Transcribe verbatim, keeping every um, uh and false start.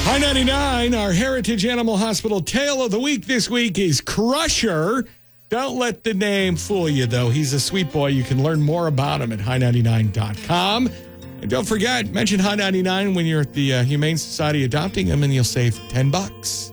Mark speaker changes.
Speaker 1: High ninety-nine, our Heritage Animal Hospital tale of the week this week is Crusher. Don't let the name fool you, though. He's a sweet boy. You can learn more about him at high ninety-nine dot com. And don't forget, mention High ninety-nine when you're at the uh, Humane Society adopting him, and you'll save ten bucks.